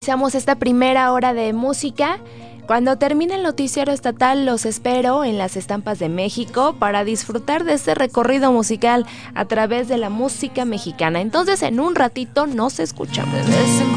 iniciamos esta primera hora de música. Cuando termine el noticiero estatal, los espero en las Estampas de México para disfrutar de este recorrido musical a través de la música mexicana. Entonces, en un ratito nos escuchamos. De vez en